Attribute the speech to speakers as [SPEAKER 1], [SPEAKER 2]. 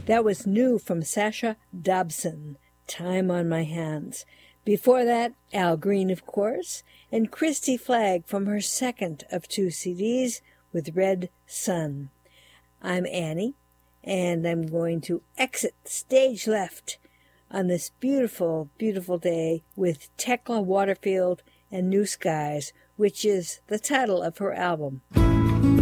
[SPEAKER 1] That was new from Sasha Dobson, Time on My Hands. Before that, Al Green, of course, and Christy Flagg from her second of 2 CDs with Red Sun. I'm Annie, and I'm going to exit stage left on this beautiful, beautiful day with Tekla Waterfield and New Skies, which is the title of her album.